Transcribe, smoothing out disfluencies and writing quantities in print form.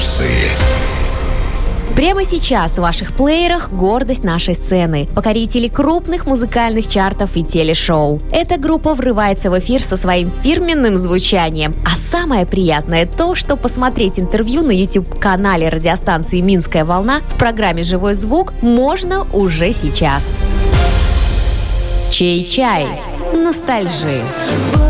Плюсы. Прямо сейчас в ваших плеерах гордость нашей сцены, покорители крупных музыкальных чартов и телешоу. Эта группа врывается в эфир со своим фирменным звучанием. А самое приятное то, что посмотреть интервью на YouTube-канале радиостанции «Минская волна» в программе «Живой звук» можно уже сейчас. Чей-чай. Ностальжи.